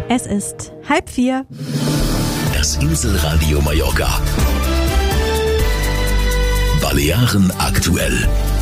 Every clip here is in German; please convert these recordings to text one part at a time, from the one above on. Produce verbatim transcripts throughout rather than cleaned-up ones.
Es ist halb vier. Das Inselradio Mallorca. Balearen aktuell.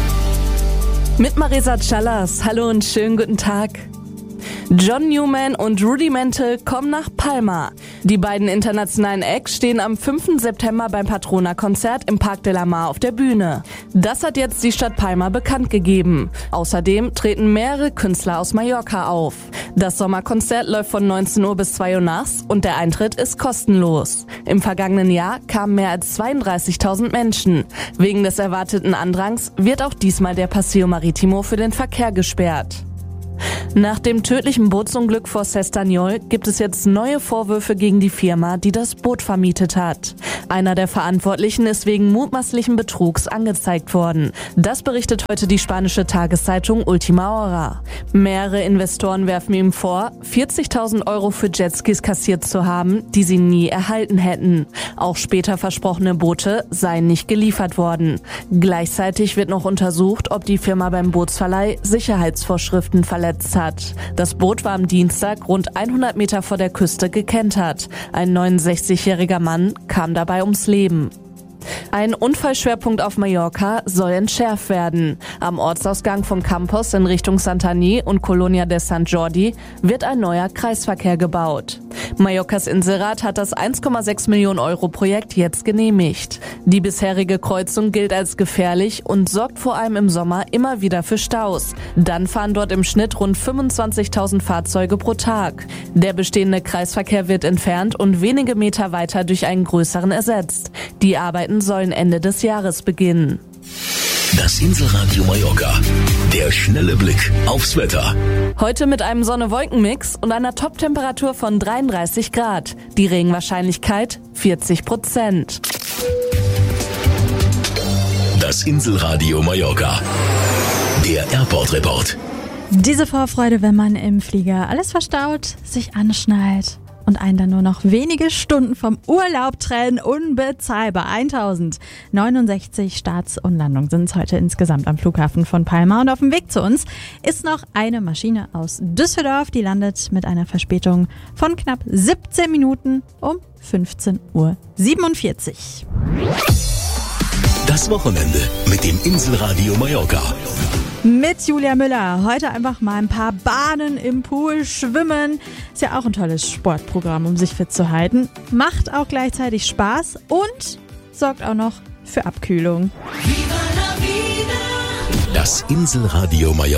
Mit Marisa Callas. Hallo und schönen guten Tag. John Newman und Rudimental kommen nach Palma. Die beiden internationalen Acts stehen am fünften September beim Patrona-Konzert im Parc de la Mar auf der Bühne. Das hat jetzt die Stadt Palma bekannt gegeben. Außerdem treten mehrere Künstler aus Mallorca auf. Das Sommerkonzert läuft von neunzehn Uhr bis zwei Uhr nachts und der Eintritt ist kostenlos. Im vergangenen Jahr kamen mehr als zweiunddreißigtausend Menschen. Wegen des erwarteten Andrangs wird auch diesmal der Paseo Marítimo für den Verkehr gesperrt. Nach dem tödlichen Bootsunglück vor S'Estanyol gibt es jetzt neue Vorwürfe gegen die Firma, die das Boot vermietet hat. Einer der Verantwortlichen ist wegen mutmaßlichen Betrugs angezeigt worden. Das berichtet heute die spanische Tageszeitung Ultima Hora. Mehrere Investoren werfen ihm vor, vierzigtausend Euro für Jetskis kassiert zu haben, die sie nie erhalten hätten. Auch später versprochene Boote seien nicht geliefert worden. Gleichzeitig wird noch untersucht, ob die Firma beim Bootsverleih Sicherheitsvorschriften verletzt hat. Das Boot war am Dienstag rund hundert Meter vor der Küste gekentert. Ein neunundsechzigjähriger Mann kam dabei ums Leben. Ein Unfallschwerpunkt auf Mallorca soll entschärft werden. Am Ortsausgang von Campos in Richtung Santanyí und Colonia de Sant Jordi wird ein neuer Kreisverkehr gebaut. Mallorcas Inselrat hat das eins Komma sechs Millionen Euro Projekt jetzt genehmigt. Die bisherige Kreuzung gilt als gefährlich und sorgt vor allem im Sommer immer wieder für Staus. Dann fahren dort im Schnitt rund fünfundzwanzigtausend Fahrzeuge pro Tag. Der bestehende Kreisverkehr wird entfernt und wenige Meter weiter durch einen größeren ersetzt. Die Arbeiten sollen Ende des Jahres beginnen. Das Inselradio Mallorca. Der schnelle Blick aufs Wetter. Heute mit einem Sonne-Wolken-Mix und einer Top-Temperatur von dreiunddreißig Grad. Die Regenwahrscheinlichkeit vierzig Prozent. Das Inselradio Mallorca. Der Airport-Report. Diese Vorfreude, wenn man im Flieger alles verstaut, sich anschnallt und einen dann nur noch wenige Stunden vom Urlaub trennen, unbezahlbar. tausendneunundsechzig Starts und Landungen sind es heute insgesamt am Flughafen von Palma. Und auf dem Weg zu uns ist noch eine Maschine aus Düsseldorf, die landet mit einer Verspätung von knapp siebzehn Minuten um fünfzehn Uhr siebenundvierzig. Das Wochenende mit dem Inselradio Mallorca. Mit Julia Müller. Heute einfach mal ein paar Bahnen im Pool, schwimmen. Ist ja auch ein tolles Sportprogramm, um sich fit zu halten. Macht auch gleichzeitig Spaß und sorgt auch noch für Abkühlung. Das Inselradio Mallorca.